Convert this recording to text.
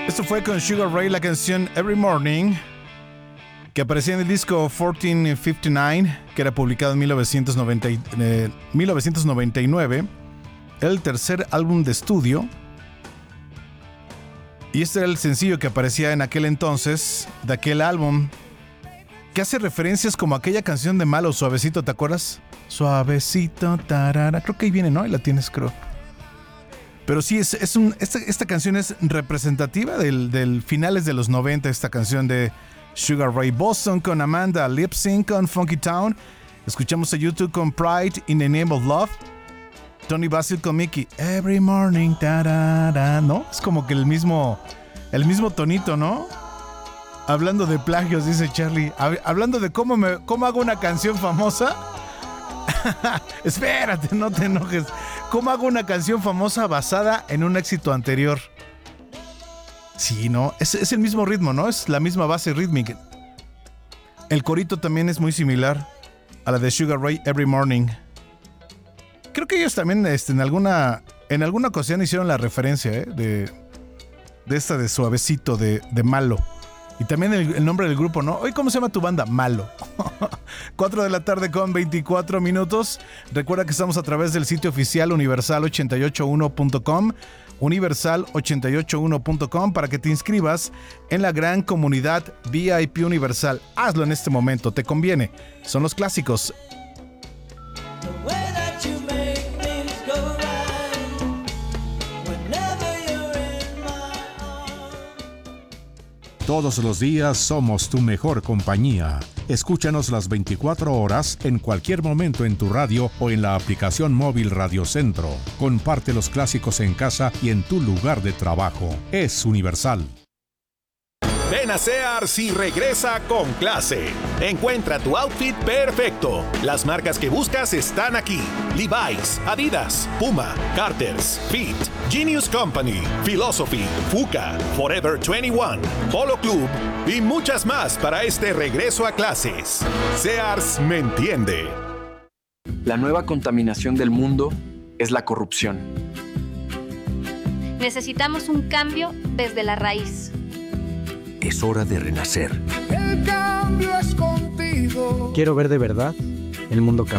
Esto fue con Sugar Ray, la canción Every Morning, que aparecía en el disco 1459, que era publicado en 1999, el tercer álbum de estudio. Y este era el sencillo que aparecía en aquel entonces, de aquel álbum, que hace referencias como aquella canción de Malo, Suavecito, ¿te acuerdas? Suavecito, tarara. Creo que ahí viene, ¿no? Ahí la tienes, creo. Pero sí, esta canción es representativa del finales de los 90, esta canción de Sugar Ray. Boston con Amanda, Lip Sync con Funky Town. Escuchamos a YouTube con Pride in the Name of Love. Tony Basil con Mickey, Every Morning, tarara, ¿no? Es como que el mismo tonito, ¿no? Hablando de plagios, dice Charlie. Hablando de cómo hago una canción famosa. Espérate, no te enojes. ¿Cómo hago una canción famosa basada en un éxito anterior? Sí, ¿no? Es el mismo ritmo, ¿no? Es la misma base rítmica. El corito también es muy similar a la de Sugar Ray, Every Morning. Creo que ellos también en alguna ocasión hicieron la referencia de esta de Suavecito, de Malo. Y también el nombre del grupo, ¿no? Hoy, ¿cómo se llama tu banda? Malo. 4 de la tarde con 24 minutos. Recuerda que estamos a través del sitio oficial universal881.com, universal881.com, para que te inscribas en la gran comunidad VIP Universal. Hazlo en este momento, te conviene. Son los clásicos. Todos los días somos tu mejor compañía. Escúchanos las 24 horas en cualquier momento en tu radio o en la aplicación móvil Radio Centro. Comparte los clásicos en casa y en tu lugar de trabajo. Es Universal. Ven a Sears y regresa con clase. Encuentra tu outfit perfecto. Las marcas que buscas están aquí: Levi's, Adidas, Puma, Carter's, Fit, Genius Company, Philosophy, Fuka, Forever 21, Polo Club y muchas más para este regreso a clases. Sears me entiende. La nueva contaminación del mundo es la corrupción. Necesitamos un cambio desde la raíz. Es hora de renacer. El cambio es contigo. Quiero ver de verdad el mundo cambiar.